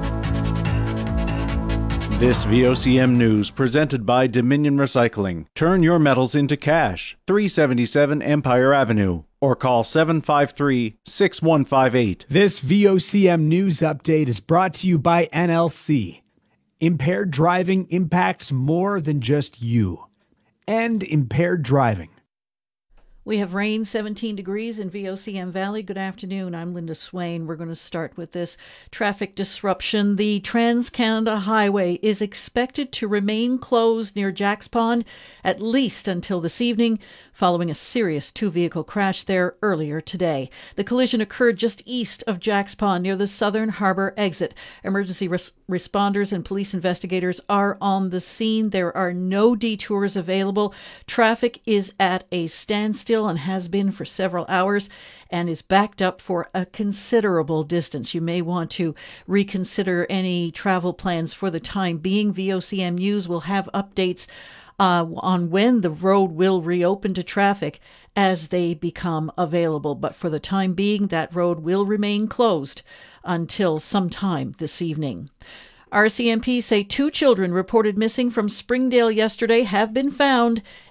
This V O C M news presented by Dominion Recycling. Turn your metals into cash. three seventy-seven Empire Avenue. Or call seven five three, six one five eight. This V O C M news update is brought to you by N L C. Impaired driving impacts more than just you. End impaired driving. We have rain, seventeen degrees in V O C M Valley. Good afternoon. I'm Linda Swain. We're going to start with this traffic disruption. The Trans-Canada Highway is expected to remain closed near Jacks Pond at least until this evening, following a serious two-vehicle crash there earlier today. The collision occurred just east of Jacks Pond near the Southern Harbour exit. Emergency res- responders and police investigators are on the scene. There are no detours available. Traffic is at a standstill and has been for several hours and is backed up for a considerable distance. You may want to reconsider any travel plans for the time being. V O C M News will have updates uh, on when the road will reopen to traffic as they become available. But for the time being, that road will remain closed until sometime this evening. R C M P say two children reported missing from Springdale yesterday have been found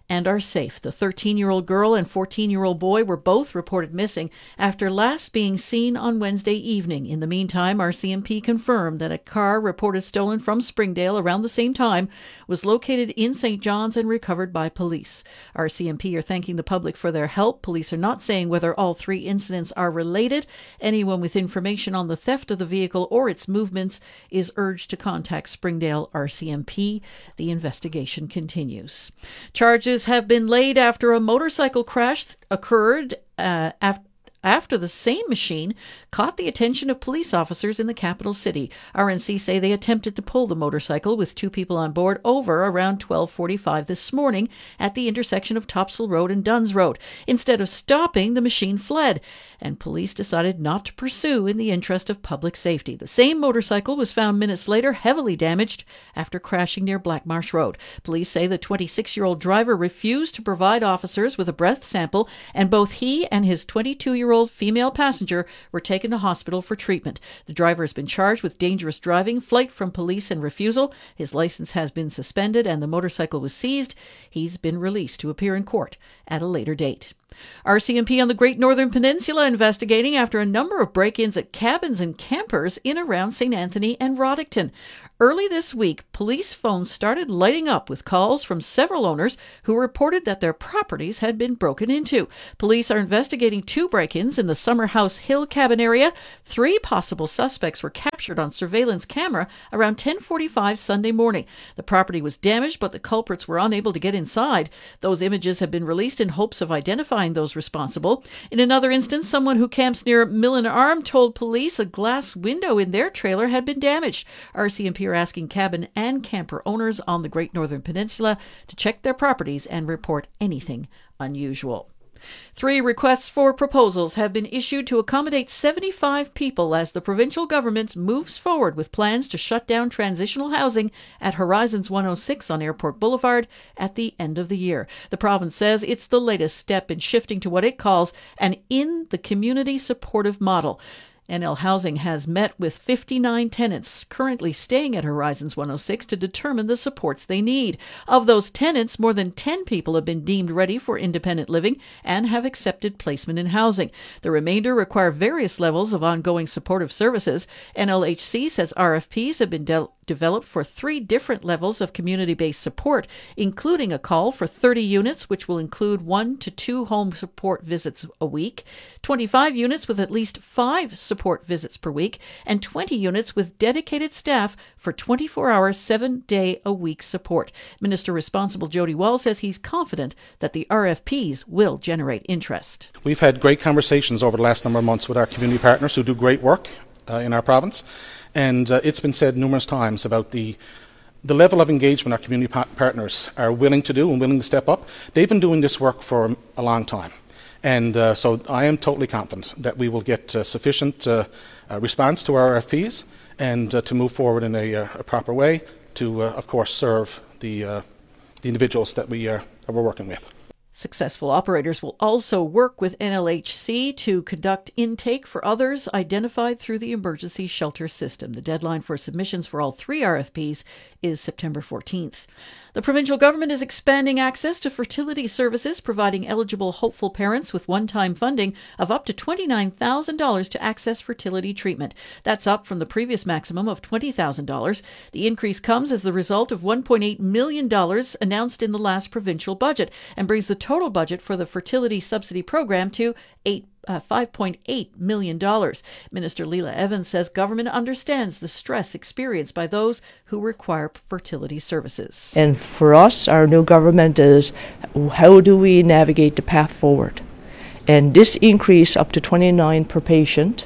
and are safe. The thirteen-year-old girl and fourteen-year-old boy were both reported missing after last being seen on Wednesday evening. In the meantime, R C M P confirmed that a car reported stolen from Springdale around the same time was located in Saint John's and recovered by police. R C M P are thanking the public for their help. Police are not saying whether all three incidents are related. Anyone with information on the theft of the vehicle or its movements is urged to contact Springdale R C M P. The investigation continues. Charges have been laid after a motorcycle crash occurred uh, after after the same machine caught the attention of police officers in the capital city. R N C say they attempted to pull the motorcycle with two people on board over around twelve forty-five this morning at the intersection of Topsail Road and Duns Road. Instead of stopping, the machine fled, and police decided not to pursue in the interest of public safety. The same motorcycle was found minutes later heavily damaged after crashing near Blackmarsh Road. Police say the twenty-six-year-old driver refused to provide officers with a breath sample, and both he and his twenty-two-year-old female passenger were taken to hospital for treatment. The driver has been charged with dangerous driving, flight from police, and refusal. His license has been suspended and the motorcycle was seized. He's been released to appear in court at a later date. R C M P on the Great Northern Peninsula investigating after a number of break-ins at cabins and campers in around Saint Anthony and Roddington. Early this week, police phones started lighting up with calls from several owners who reported that their properties had been broken into. Police are investigating two break-ins in the Summerhouse Hill cabin area. Three possible suspects were captured on surveillance camera around ten forty-five Sunday morning. The property was damaged, but the culprits were unable to get inside. Those images have been released in hopes of identifying those responsible. In another instance, someone who camps near Millen Arm told police a glass window in their trailer had been damaged. R C M P are asking cabin and camper owners on the Great Northern Peninsula to check their properties and report anything unusual. Three requests for proposals have been issued to accommodate seventy-five people as the provincial government moves forward with plans to shut down transitional housing at Horizons one oh six on Airport Boulevard at the end of the year. The province says it's the latest step in shifting to what it calls an in-the-community supportive model. N L Housing has met with fifty-nine tenants currently staying at Horizons one oh six to determine the supports they need. Of those tenants, more than ten people have been deemed ready for independent living and have accepted placement in housing. The remainder require various levels of ongoing supportive services. N L H C says R F Ps have been de- developed for three different levels of community-based support, including a call for thirty units, which will include one to two home support visits a week, twenty-five units with at least five support support visits per week, and twenty units with dedicated staff for twenty-four hour, seven day a week support. Minister responsible Jody Wall says he's confident that the R F Ps will generate interest. We've had great conversations over the last number of months with our community partners who do great work uh, in our province, and uh, it's been said numerous times about the the level of engagement our community pa- partners are willing to do and willing to step up. They've been doing this work for a long time. And uh, so I am totally confident that we will get uh, sufficient uh, uh, response to our R F Ps and uh, to move forward in a, uh, a proper way to, uh, of course, serve the, uh, the individuals that, we, uh, that we're working with. Successful operators will also work with N L H C to conduct intake for others identified through the emergency shelter system. The deadline for submissions for all three R F Ps is September fourteenth. The provincial government is expanding access to fertility services, providing eligible hopeful parents with one-time funding of up to twenty-nine thousand dollars to access fertility treatment. That's up from the previous maximum of twenty thousand dollars. The increase comes as the result of one point eight million dollars announced in the last provincial budget and brings the total budget for the fertility subsidy program to eight Uh, five point eight million dollars. Minister Leela Evans says government understands the stress experienced by those who require fertility services. And for us, our new government is, how do we navigate the path forward? And this increase up to twenty-nine per patient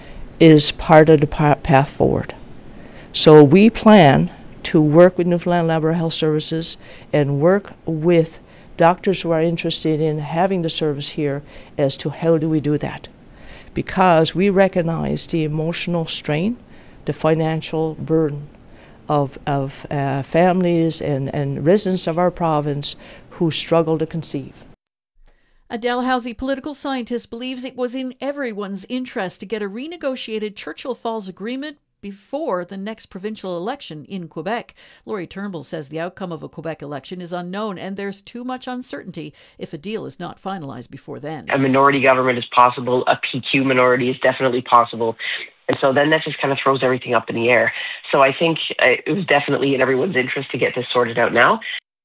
is part of the path forward. So we plan to work with Newfoundland Labrador Health Services and work with doctors who are interested in having the service here as to how do we do that. Because we recognize the emotional strain, the financial burden of, of uh, families and, and residents of our province who struggle to conceive. A Dalhousie political scientist believes it was in everyone's interest to get a renegotiated Churchill Falls agreement before the next provincial election in Quebec. Laurie Turnbull says the outcome of a Quebec election is unknown and there's too much uncertainty if a deal is not finalized before then. A minority government is possible. A P Q minority is definitely possible. And so then that just kind of throws everything up in the air. So I think it was definitely in everyone's interest to get this sorted out now.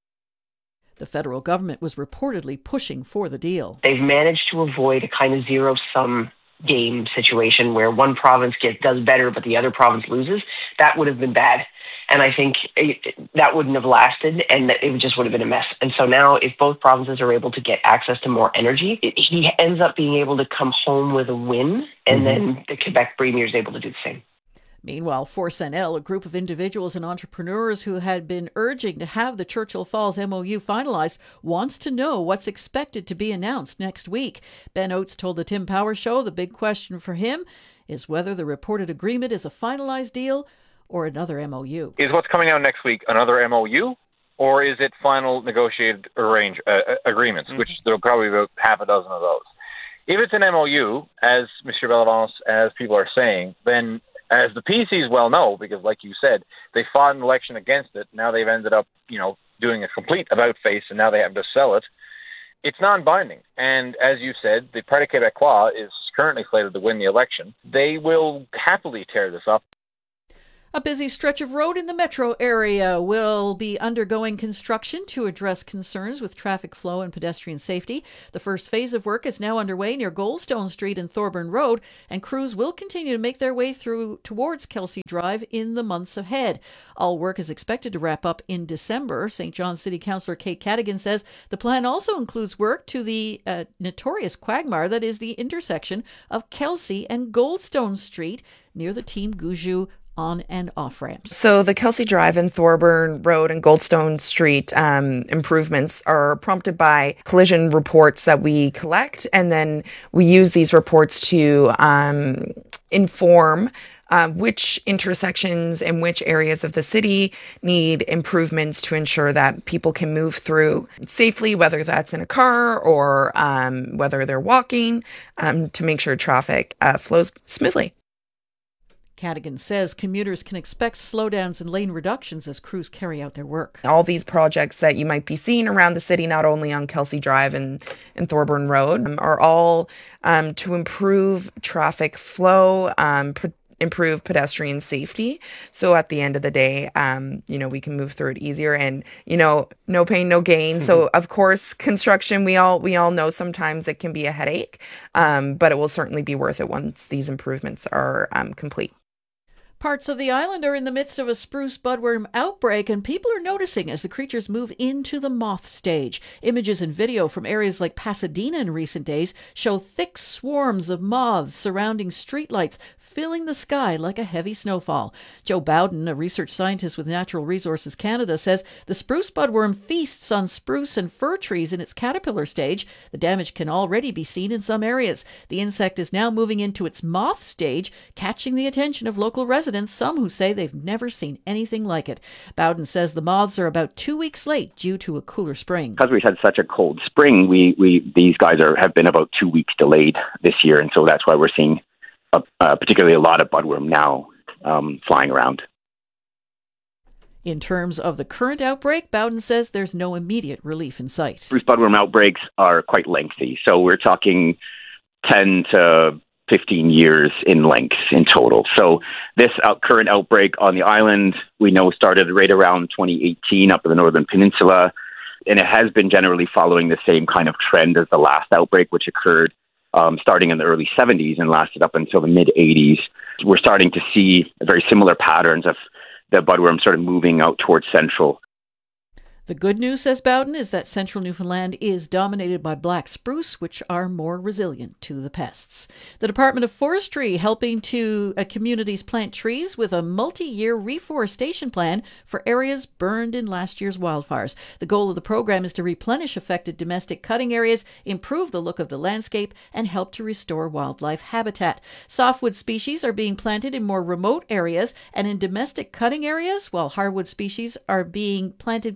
The federal government was reportedly pushing for the deal. They've managed to avoid a kind of zero-sum game situation where one province gets does better but the other province loses. That would have been bad. And I think it, that wouldn't have lasted, and it just would have been a mess. And so now if both provinces are able to get access to more energy, it, he ends up being able to come home with a win, and mm-hmm. then the Quebec Premier is able to do the same. Meanwhile, Force N L, a group of individuals and entrepreneurs who had been urging to have the Churchill Falls M O U finalized, wants to know what's expected to be announced next week. Ben Oates told the Tim Power Show the big question for him is whether the reported agreement is a finalized deal or another M O U. Is what's coming out next week another M O U, or is it final negotiated arrange, uh, agreements, mm-hmm. which there will probably be about half a dozen of those. If it's an M O U, as Mister Bellavance, as people are saying, then as the P Cs well know, because like you said, they fought an election against it. Now they've ended up, you know, doing a complete about-face, and now they have to sell it. It's non-binding. And as you said, the Parti Québécois is currently slated to win the election. They will happily tear this up. A busy stretch of road in the metro area will be undergoing construction to address concerns with traffic flow and pedestrian safety. The first phase of work is now underway near Goldstone Street and Thorburn Road, and crews will continue to make their way through towards Kelsey Drive in the months ahead. All work is expected to wrap up in December. Saint John City Councillor Kate Cadigan says the plan also includes work to the uh, notorious quagmire that is the intersection of Kelsey and Goldstone Street near the Team Gouju on and off ramps. So the Kelsey Drive and Thorburn Road and Goldstone Street um, improvements are prompted by collision reports that we collect, and then we use these reports to um, inform Uh, which intersections and which areas of the city need improvements to ensure that people can move through safely, whether that's in a car or um, whether they're walking, um, to make sure traffic uh, flows smoothly. Cadigan says commuters can expect slowdowns and lane reductions as crews carry out their work. All these projects that you might be seeing around the city, not only on Kelsey Drive and, and Thorburn Road, um, are all um, to improve traffic flow, um, pr- improve pedestrian safety. So at the end of the day, um, you know, we can move through it easier, and, you know, no pain, no gain. Mm-hmm. So of course, construction, we all, we all know sometimes it can be a headache, um, but it will certainly be worth it once these improvements are um, complete. Parts of the island are in the midst of a spruce budworm outbreak, and people are noticing as the creatures move into the moth stage. Images and video from areas like Pasadena in recent days show thick swarms of moths surrounding streetlights, filling the sky like a heavy snowfall. Joe Bowden, a research scientist with Natural Resources Canada, says the spruce budworm feasts on spruce and fir trees in its caterpillar stage. The damage can already be seen in some areas. The insect is now moving into its moth stage, catching the attention of local residents, some who say they've never seen anything like it. Bowden says the moths are about two weeks late due to a cooler spring. Because we've had such a cold spring, we, we these guys are have been about two weeks delayed this year, and so that's why we're seeing a, uh, particularly a lot of budworm now um, flying around. In terms of the current outbreak, Bowden says there's no immediate relief in sight. Spruce budworm outbreaks are quite lengthy, so we're talking ten to fifteen years in length in total. So this out, current outbreak on the island, we know started right around twenty eighteen up in the Northern Peninsula, and it has been generally following the same kind of trend as the last outbreak, which occurred um, starting in the early seventies and lasted up until the mid-eighties. We're starting to see very similar patterns of the budworm sort of moving out towards central. The good news, says Bowden, is that central Newfoundland is dominated by black spruce, which are more resilient to the pests. The Department of Forestry helping to uh, communities plant trees with a multi-year reforestation plan for areas burned in last year's wildfires. The goal of the program is to replenish affected domestic cutting areas, improve the look of the landscape, and help to restore wildlife habitat. Softwood species are being planted in more remote areas and in domestic cutting areas, while hardwood species are being planted closer to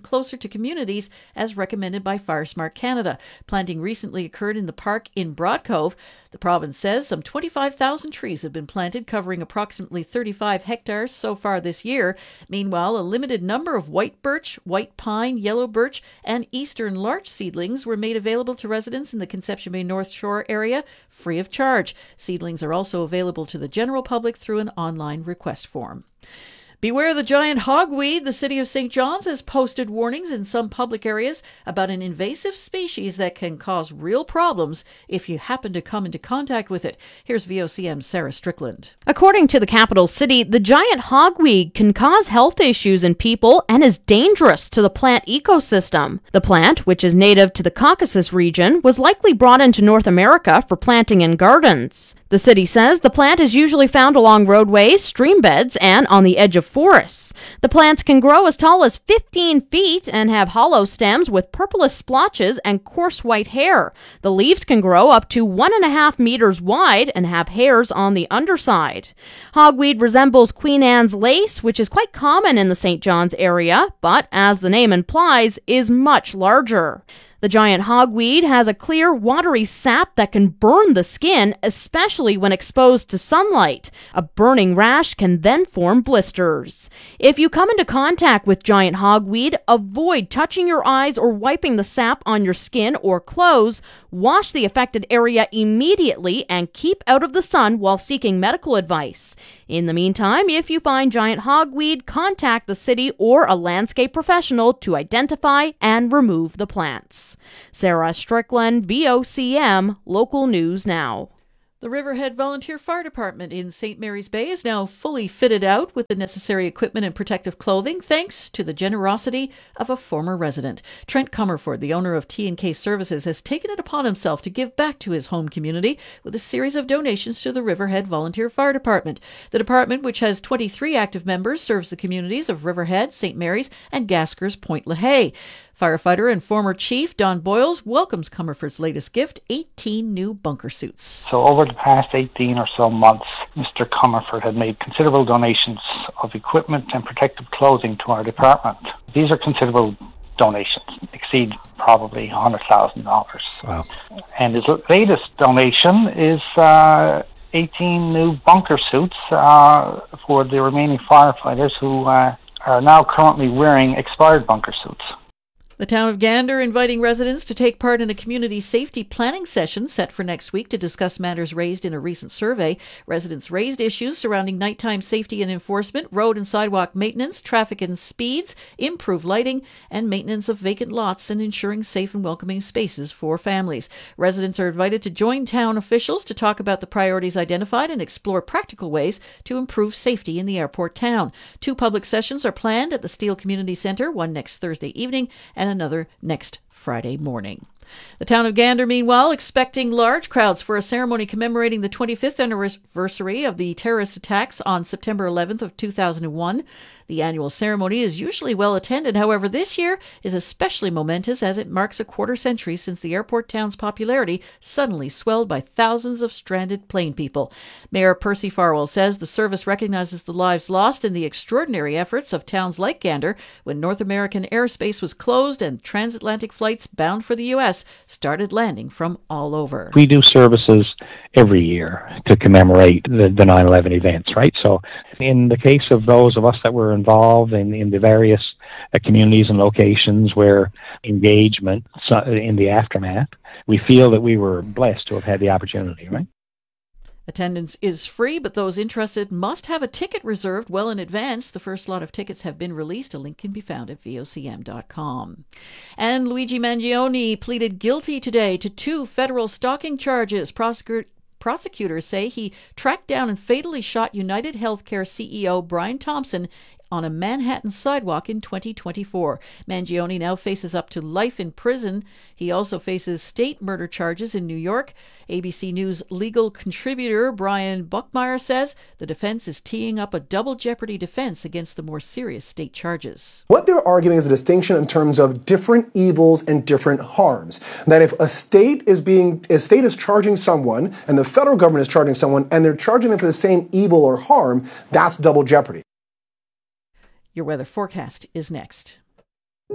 to communities as recommended by FireSmart Canada. Planting recently occurred in the park in Broadcove. The province says some twenty-five thousand trees have been planted, covering approximately thirty-five hectares so far this year. Meanwhile, a limited number of white birch, white pine, yellow birch, and eastern larch seedlings were made available to residents in the Conception Bay North Shore area free of charge. Seedlings are also available to the general public through an online request form. Beware the giant hogweed. The city of Saint John's has posted warnings in some public areas about an invasive species that can cause real problems if you happen to come into contact with it. Here's V O C M's Sarah Strickland. According to the capital city, the giant hogweed can cause health issues in people and is dangerous to the plant ecosystem. The plant, which is native to the Caucasus region, was likely brought into North America for planting in gardens. The city says the plant is usually found along roadways, stream beds, and on the edge of forests. The plants can grow as tall as fifteen feet and have hollow stems with purplish splotches and coarse white hair. The leaves can grow up to one and a half meters wide and have hairs on the underside. Hogweed resembles Queen Anne's lace, which is quite common in the Saint John's area, but as the name implies, is much larger. The giant hogweed has a clear, watery sap that can burn the skin, especially when exposed to sunlight. A burning rash can then form blisters. If you come into contact with giant hogweed, avoid touching your eyes or wiping the sap on your skin or clothes. Wash the affected area immediately and keep out of the sun while seeking medical advice. In the meantime, if you find giant hogweed, contact the city or a landscape professional to identify and remove the plants. Sarah Strickland, V O C M, Local News Now. The Riverhead Volunteer Fire Department in Saint Mary's Bay is now fully fitted out with the necessary equipment and protective clothing, thanks to the generosity of a former resident. Trent Comerford, the owner of T and K Services, has taken it upon himself to give back to his home community with a series of donations to the Riverhead Volunteer Fire Department. The department, which has twenty-three active members, serves the communities of Riverhead, Saint Mary's, and Gaskers Point LaHaye. Firefighter and former chief Don Boyles welcomes Comerford's latest gift, eighteen new bunker suits. So over the past eighteen or so months, Mister Comerford had made considerable donations of equipment and protective clothing to our department. These are considerable donations, exceed probably one hundred thousand dollars. Wow. And his latest donation is uh, eighteen new bunker suits uh, for the remaining firefighters who uh, are now currently wearing expired bunker suits. The town of Gander inviting residents to take part in a community safety planning session set for next week to discuss matters raised in a recent survey. Residents raised issues surrounding nighttime safety and enforcement, road and sidewalk maintenance, traffic and speeds, improved lighting, and maintenance of vacant lots and ensuring safe and welcoming spaces for families. Residents are invited to join town officials to talk about the priorities identified and explore practical ways to improve safety in the airport town. Two public sessions are planned at the Steele Community Centre, one next Thursday evening and another next Friday morning. The town of Gander, meanwhile, expecting large crowds for a ceremony commemorating the twenty-fifth anniversary of the terrorist attacks on September eleventh of two thousand one. The annual ceremony is usually well attended. However, this year is especially momentous as it marks a quarter century since the airport town's popularity suddenly swelled by thousands of stranded plane people. Mayor Percy Farwell says the service recognizes the lives lost in the extraordinary efforts of towns like Gander when North American airspace was closed and transatlantic flights bound for the U S started landing from all over. We do services every year to commemorate the, the nine eleven events, right? So in the case of those of us that were involved in, in the various uh, communities and locations where engagement so, in the aftermath, we feel that we were blessed to have had the opportunity, right? Attendance is free, but those interested must have a ticket reserved well in advance. The first lot of tickets have been released. A link can be found at V O C M dot com. And Luigi Mangione pleaded guilty today to two federal stalking charges. Prosecutor Prosecutors say he tracked down and fatally shot United Healthcare C E O Brian Thompson on a Manhattan sidewalk in twenty twenty-four. Mangione now faces up to life in prison. He also faces state murder charges in New York. A B C News legal contributor Brian Buckmeyer says the defense is teeing up a double jeopardy defense against the more serious state charges. What they're arguing is a distinction in terms of different evils and different harms. That if a state is being, a state is charging someone and the federal government is charging someone and they're charging them for the same evil or harm, that's double jeopardy. Your weather forecast is next.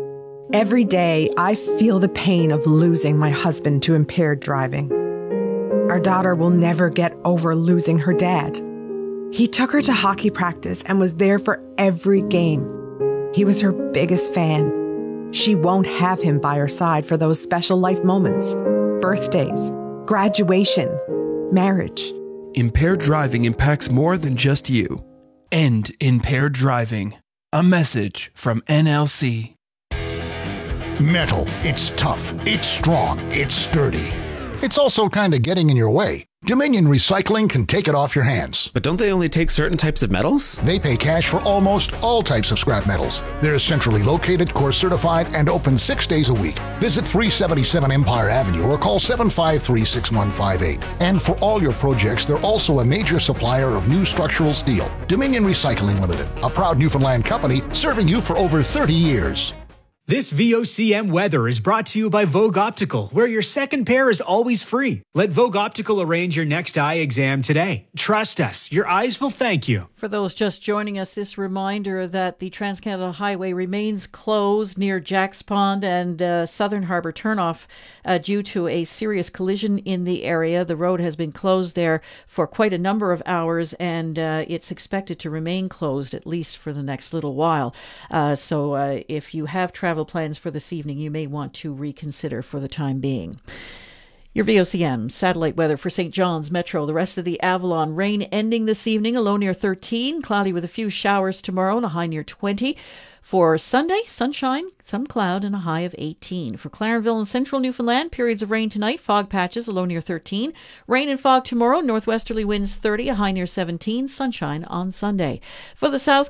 Every day, I feel the pain of losing my husband to impaired driving. Our daughter will never get over losing her dad. He took her to hockey practice and was there for every game. He was her biggest fan. She won't have him by her side for those special life moments, birthdays, graduation, marriage. Impaired driving impacts more than just you. End impaired driving. A message from N L C. Metal. It's tough. It's strong. It's sturdy. It's also kind of getting in your way. Dominion Recycling can take it off your hands. But don't they only take certain types of metals? They pay cash for almost all types of scrap metals. They're centrally located, core certified, and open six days a week. Visit three seventy-seven Empire Avenue or call seven five three, six one five eight. And for all your projects, they're also a major supplier of new structural steel. Dominion Recycling Limited, a proud Newfoundland company serving you for over thirty years. This V O C M weather is brought to you by Vogue Optical, where your second pair is always free. Let Vogue Optical arrange your next eye exam today. Trust us, your eyes will thank you. For those just joining us, this reminder that the Trans-Canada Highway remains closed near Jacks Pond and uh, Southern Harbour turnoff uh, due to a serious collision in the area. The road has been closed there for quite a number of hours, and uh, it's expected to remain closed at least for the next little while. Uh, so uh, if you have travel plans for this evening, you may want to reconsider for the time being. Your V O C M satellite weather for Saint John's Metro. The rest of the Avalon. Rain ending this evening, a low near thirteen. Cloudy with a few showers tomorrow and a high near twenty. For Sunday, sunshine, some cloud, and a high of eighteen. For Clarenville and central Newfoundland, periods of rain tonight, fog patches, a low near thirteen. Rain and fog tomorrow, northwesterly winds thirty, a high near seventeen. Sunshine on Sunday. For the South